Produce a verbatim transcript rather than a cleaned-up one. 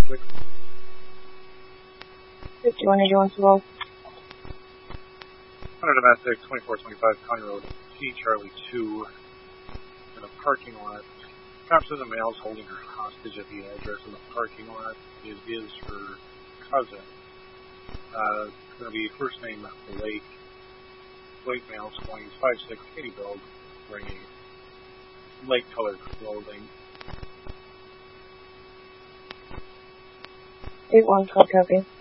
six. fifty-one eighty-one to roll. Under domestic, twenty-four twenty-five County Road T, Charlie two, in a parking lot. Captures a male holding her hostage at the address in the parking lot. It is her cousin. Uh, it's going to be first name Blake. Blake male, twenties, five six, skinny build, wearing a light colored clothing. eight one twelve copy.